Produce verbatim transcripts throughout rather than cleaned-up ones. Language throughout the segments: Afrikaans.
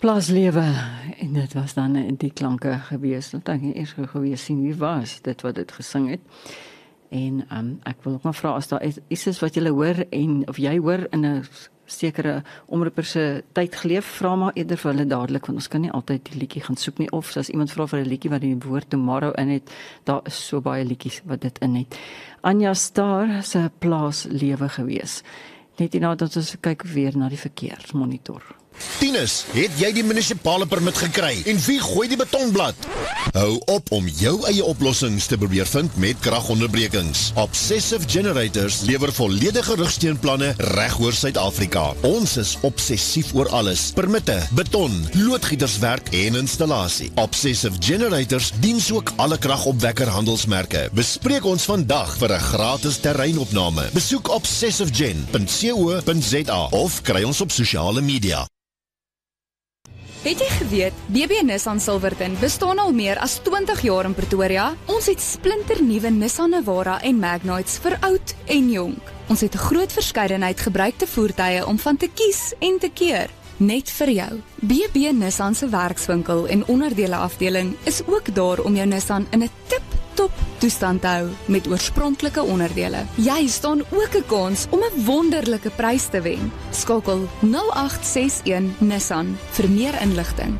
Plaaslewe, en dit was dan in die klanke gewees, dat ek nie eers gou gewees sien wie was dit wat dit gesing het. En um, ek wil ook maar vra, as daar iets is wat julle hoor, en of jy hoor in 'n sekere omroeper se tyd geleef, vra maar eerder vir hulle dadelik, want ons kan nie altyd die liedjie gaan soek nie, of as iemand vra vir 'n liedjie wat die woord tomorrow in het, daar is so baie liedjies wat dit in het. Anja Star se Plaaslewe gewees. Net hierna dat ons kyk weer na die verkeersmonitor. Tinus, het jy die munisipale permit gekry? En wie gooi die betonblad? Hou op om jou eie oplossings te probeer vind met kragonderbrekings. Obsessive Generators lewer volledige rugsteunplanne reg oor Suid-Afrika. Ons is obsessief oor alles: permitte, beton, loodgieterswerk en installasie. Obsessive Generators dien ook alle kragopwekker handelsmerke. Bespreek ons vandag vir 'n gratis terreinopname. Besoek obsessive gen punt co punt za of kry ons op sosiale media. Het jy geweet, B B Nissan Silverton bestaan al meer as twintig jaar in Pretoria? Ons het splinternuwe Nissan Navara en Magnites vir oud en jonk. Ons het 'n groot verskeidenheid gebruikte voertuie om van te kies en te keer. Net vir jou. B B Nissan se werkswinkel en onderdele afdeling is ook daar om jou Nissan in 'n tip-top toestand te hou met oorspronklike onderdele. Jy staan ook 'n kans om 'n wonderlike prys te wen. Skakel nul agt ses een Nissan vir meer inligting.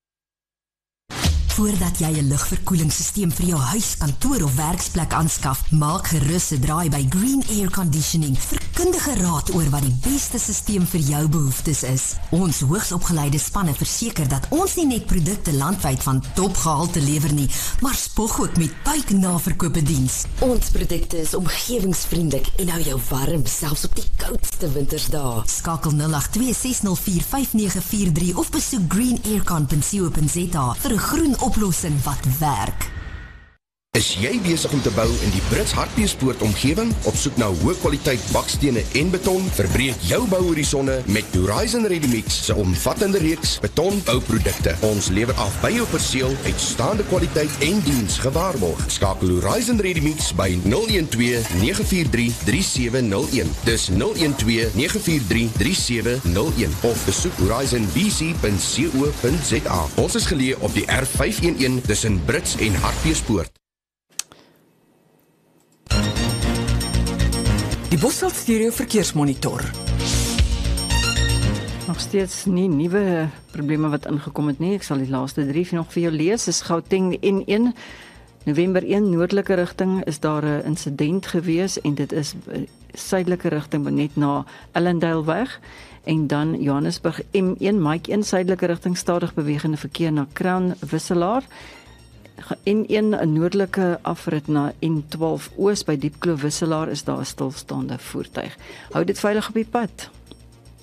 Voordat jy 'n lugverkoelingsstelsel vir jou huis, kantoor of werksplek aanskaf, maak gerus 'n draai by Green Air Conditioning vir kundige raad oor wat die beste stelsel vir jou behoeftes is. Ons hoogsopgeleide spanne verseker dat ons nie net produkte landwyd van topgehalte lewer nie, maar spog ook met buiknaverkope diens. Ons produkte is omgewingsvriendelik en hou jou warm selfs op die koudste wintersdae. Skakel nul agt twee ses nul vier vyf nege vier drie of besoek green aircon punt co punt za vir 'n groen oplossing wat werk. Is jy besig om te bou in die Brits Hartbeespoort omgewing? Op soek na hoë kwaliteit bakstene en beton? Verbreek jou bouhorisonne met Horizon Ready-Mix se omvattende reeks betonbouprodukte. Ons lewer af by jou perseel, uitstaande kwaliteit en diens gewaarborg. Skakel Horizon Ready-Mix by nul een twee nege vier drie drie sewe nul een. Dis nul een twee nege vier drie drie sewe nul een of besoek horizon b c punt co punt za. Ons is geleë op die R vyf een een tussen Brits en Hartbeespoort. Die Bosveld Stereo Verkeersmonitor. Nog steeds nie nuwe probleme wat ingekom het nie. Ek sal die laaste drie nog vir jou lees. Is Gauteng N een, November een, noordelike rigting is daar 'n insident gewees en dit is suidelike rigting net na Ellendale weg. En dan Johannesburg M een, Mike een, suidelike rigting stadig bewegende verkeer na Crown Wisselaar. N een 'n noordelike afrit na N twaalf Oos by Diepkloof Wisselaar is daar 'n stilstaande voertuig. Hou dit veilig op die pad.